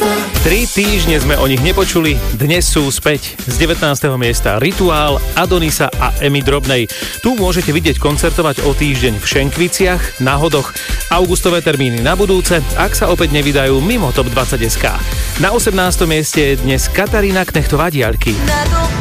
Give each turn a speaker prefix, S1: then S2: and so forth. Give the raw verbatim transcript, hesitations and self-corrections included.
S1: Tri týždne sme o nich nepočuli, dnes sú späť. Z devätnásteho miesta Rituál, Adonisa a Emy Drobnej. Tu môžete vidieť koncertovať o týždeň v Šenkviciach, na Hodoch. Augustové termíny na budúce, ak sa opäť nevydajú mimo top dvadsať bodka es ká. Na osemnástom mieste je dnes Katarína Knechtová Diaľky.